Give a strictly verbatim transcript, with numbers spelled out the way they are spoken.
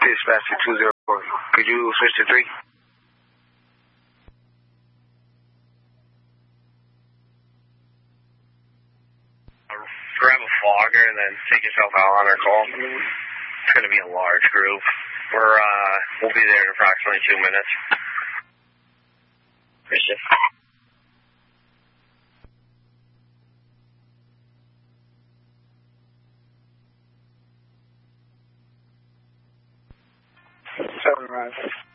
Dispatch to two zero four. Could you switch to three? Grab a fogger and then take yourself out on our call. It's going to be a large group. We're, uh, we'll be there in approximately two minutes. Appreciate it. Seven, right.